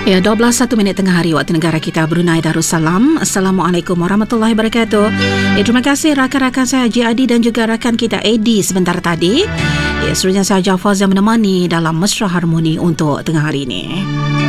Ya, 12:01 tengah hari waktu negara kita Brunei Darussalam. Assalamualaikum warahmatullahi wabarakatuh. Terima kasih rakan-rakan saya Haji Adi dan juga rakan kita Edi sebentar tadi. Seterusnya saya Jafaz yang menemani dalam Mesra Harmoni untuk tengah hari ini.